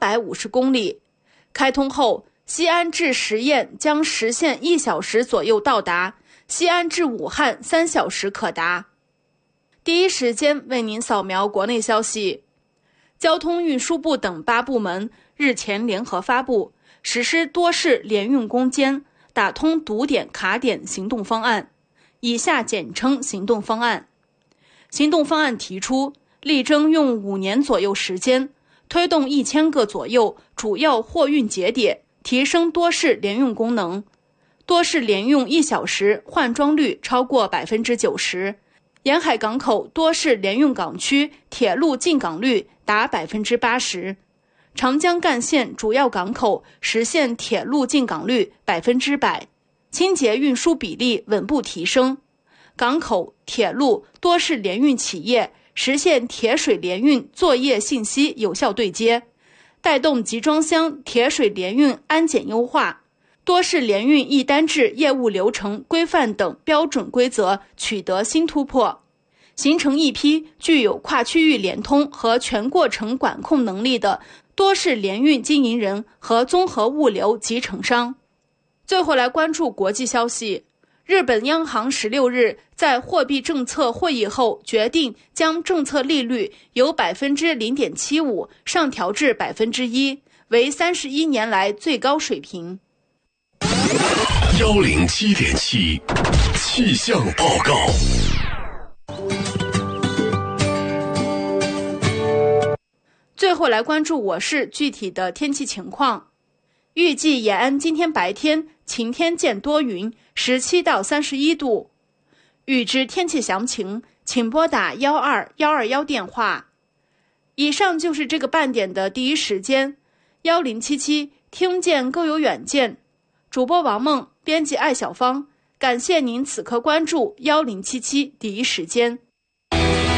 350公里。开通后，西安至十堰将实现1小时左右到达，西安至武汉3小时可达。第一时间为您扫描国内消息。交通运输部等8部门日前联合发布实施多式联运攻坚打通堵点卡点行动方案，以下简称行动方案。行动方案提出，力争用5年左右时间，推动1000个左右主要货运节点提升多式联运功能，多式联运1小时换装率超过 90%， 沿海港口多式联运港区铁路进港率达 80%， 长江干线主要港口实现铁路进港率 100%， 清洁运输比例稳步提升，港口、铁路多式联运企业实现铁水联运作业信息有效对接，带动集装箱铁水联运安检优化，多式联运一单制业务流程规范等标准规则取得新突破，形成一批具有跨区域联通和全过程管控能力的多式联运经营人和综合物流集成商。最后来关注国际消息。日本央行16日在货币政策会议后决定将政策利率由 0.75% 上调至 1%， 为31年来最高水平。 107.7气象报告。 最后来关注我市具体的天气情况。预计延安今天白天晴天见多云，17到31度。预知天气详情，请拨打12121电话。以上就是这个半点的第一时间。1077听见更有远见。主播王梦，编辑艾小芳。感谢您此刻关注1077第一时间。